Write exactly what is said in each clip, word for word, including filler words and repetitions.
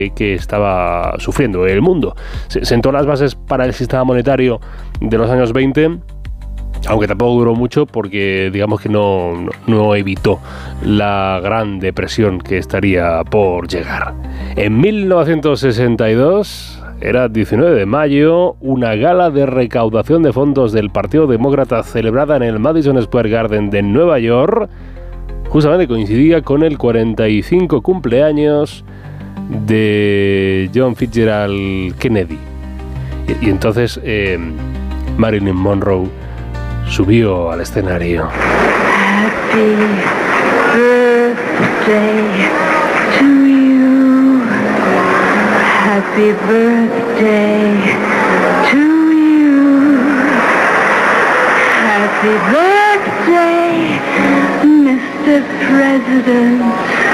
que estaba sufriendo el mundo. Se sentó las bases para el sistema monetario de los años veinte, aunque tampoco duró mucho porque digamos que no, no, no evitó la gran depresión que estaría por llegar. En mil novecientos sesenta y dos, era diecinueve de mayo, una gala de recaudación de fondos del Partido Demócrata celebrada en el Madison Square Garden de Nueva York justamente coincidía con el cuarenta y cinco cumpleaños de John Fitzgerald Kennedy. Y, y entonces eh, Marilyn Monroe subió al escenario. Happy birthday to you. Happy birthday to you. Happy birthday, mister President.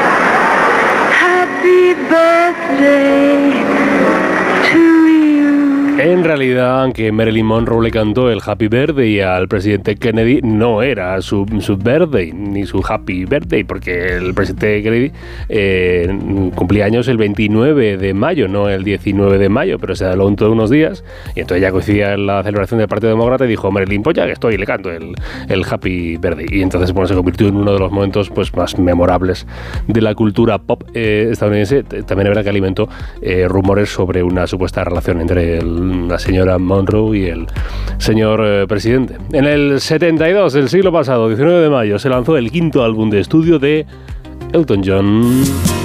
Happy birthday to you. En realidad, aunque Marilyn Monroe le cantó el Happy Birthday al presidente Kennedy, no era su, su birthday, ni su Happy Birthday, porque el presidente Kennedy eh, cumplía años el veintinueve de mayo, no el diecinueve de mayo, pero se adelantó unos días, y entonces ya coincidía en la celebración del Partido Demócrata y dijo, Marilyn, pues ya que estoy, le canto el, el Happy Birthday. Y entonces bueno, se convirtió en uno de los momentos pues, más memorables de la cultura pop eh, estadounidense. También es verdad que alimentó eh, rumores sobre una supuesta relación entre el la señora Monroe y el señor eh, presidente. En el setenta y dos, el siglo pasado, diecinueve de mayo, se lanzó el quinto álbum de estudio de Elton John.